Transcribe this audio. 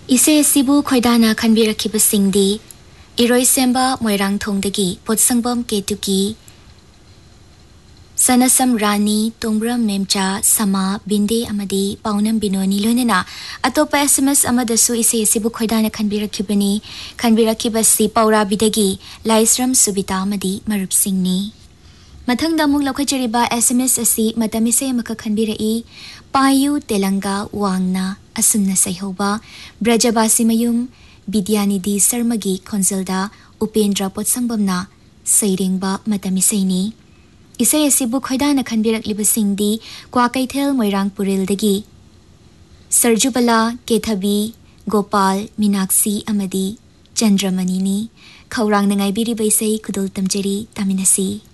Ise sibu khoidana khanbirakibasingdi Iroisemba Moirangthongdagi Potsangbam Ketuki Sanasam Rani Tongbram Memcha Sama Binde Amadi Paunam Binoni Lunena Atopa SMS Amadasu Ise sibu khoidana khanbirakibasi Paura Bidagi Laisram Subita Amadi Marup Singni Mathangda mung laukachariba SMS asi matamise maka khanbirai Payu Telanga Wangna Asumna Sayhoba Brajabasi Mayum Bidyanidi Sarmagi Konzilda Upendra Potsangbamna Sayringba Matamisaini Isay asibu khoidana khanbiraklibasingdi Kwakaithel Moirang Purildagi Sarjubala Kethabi Gopal Minaksi Amadi Chandramanini Khaurang nangaibiri baisay kudul tamjari taminasi